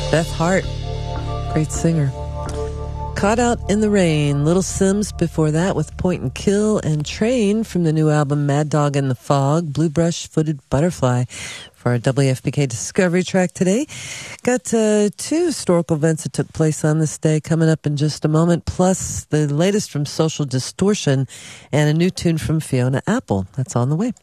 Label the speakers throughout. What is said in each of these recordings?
Speaker 1: Beth Hart, great singer. Caught Out in the Rain. Little Sims before that with Point and Kill, and Train from the new album Mad Dog in the Fog, Blue Brush Footed Butterfly for our WFPK Discovery track today. Got two historical events that took place on this day coming up in just a moment, plus the latest from Social Distortion and a new tune from Fiona Apple. That's on the way.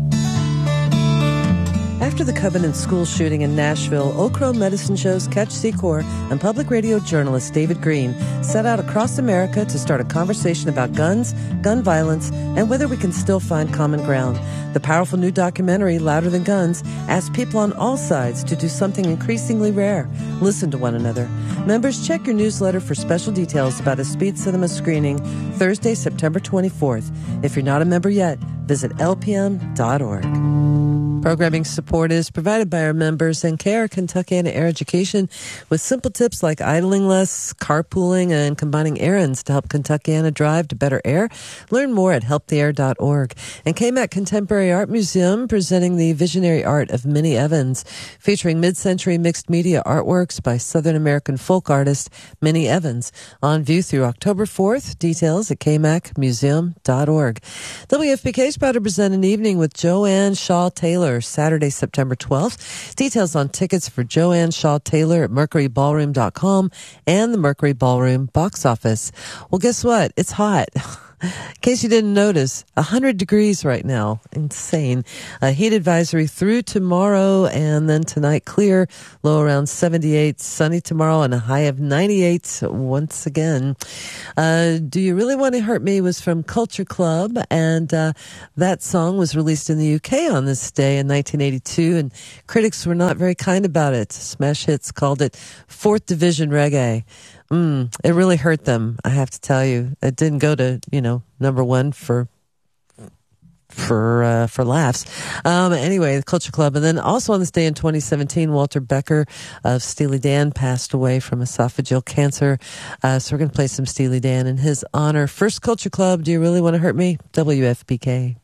Speaker 1: After the Covenant school shooting in Nashville, Oak Road Medicine Show's Catch Secor and public radio journalist David Green set out across America to start a conversation about guns, gun violence, and whether we can still find common ground. The powerful new documentary, Louder Than Guns, asks people on all sides to do something increasingly rare: listen to one another. Members, check your newsletter for special details about a speed cinema screening Thursday, September 24th. If you're not a member yet, visit lpm.org. Programming support is provided by our members and KR Kentuckiana Air Education, with simple tips like idling less, carpooling, and combining errands to help Kentuckiana drive to better air. Learn more at helptheair.org. And KMAC Contemporary Art Museum presenting the visionary art of Minnie Evans, featuring mid-century mixed media artworks by Southern American folk artist Minnie Evans. On view through October 4th. Details at kmacmuseum.org. WFPK is proud to present an evening with Joanne Shaw Taylor, Saturday, September 12th. Details on tickets for Joanne Shaw Taylor at mercuryballroom.com and the Mercury Ballroom box office. Well, guess what? It's hot. In case you didn't notice, 100 degrees right now. Insane. A heat advisory through tomorrow, and then tonight clear, low around 78, sunny tomorrow, and a high of 98 once again. Do You Really Want to Hurt Me was from Culture Club, and that song was released in the UK on this day in 1982, and critics were not very kind about it. Smash Hits called it Fourth Division Reggae. It really hurt them, I have to tell you. It didn't go to, number one for laughs. Anyway, the Culture Club. And then also on this day in 2017, Walter Becker of Steely Dan passed away from esophageal cancer. So we're going to play some Steely Dan in his honor. First Culture Club, Do You Really Want to Hurt Me? WFPK.